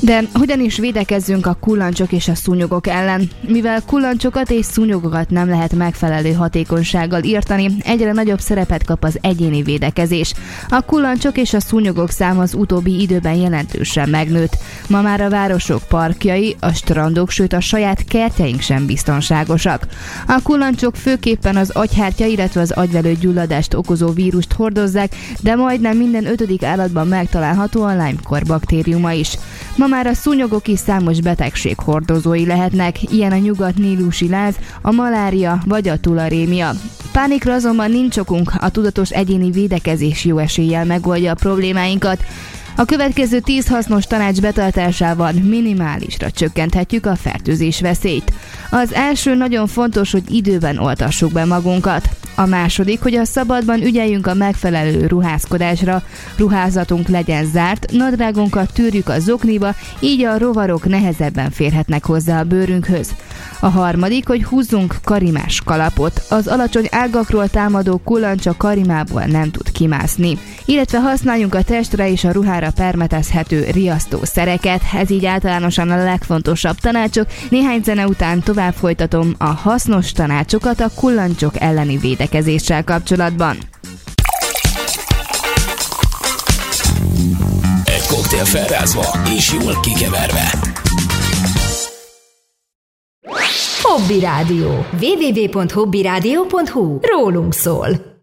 De hogyan is védekezzünk a kullancsok és a szúnyogok ellen? Mivel kullancsokat és szúnyogokat nem lehet megfelelő hatékonysággal írtani, egyre nagyobb szerepet kap az egyéni védekezés. A kullancsok és a szúnyogok száma az utóbbi időben jelentősen megnőtt. Ma már a városok parkjai, a strandok, sőt a saját kertjeink sem biztonságosak. A kullancsok főképpen az agyhártya, illetve az agyvelő gyulladást okozó vírust hordozzák, de majdnem minden 5. állatban megtalálható a Lyme-kór baktériuma is. Ma már a szúnyogok is számos betegség hordozói lehetnek, ilyen a nyugat-nílusi láz, a malária vagy a tularémia. Pánikra azonban nincs okunk, a tudatos egyéni védekezés jó eséllyel megoldja a problémáinkat. A következő 10 hasznos tanács betartásával minimálisra csökkenthetjük a fertőzés veszélyt. Az első nagyon fontos, hogy időben oltassuk be magunkat. A második, hogy a szabadban ügyeljünk a megfelelő ruházkodásra, ruházatunk legyen zárt, nadrágunkat tűrjük a zokniba, így a rovarok nehezebben férhetnek hozzá a bőrünkhöz. A harmadik, hogy húzzunk karimás kalapot. Az alacsony ágakról támadó kullancs a karimából nem tud kimászni. Illetve használjunk a testre és a ruhára permetezhető riasztószereket. Ez így általánosan a legfontosabb tanácsok. Néhány zene után tovább folytatom a hasznos tanácsokat a kullancsok elleni védekezéssel kapcsolatban. Egy koktél felrázva és jól kikeverve. Hobby Rádió. www.hobbyradio.hu. Rólunk szól.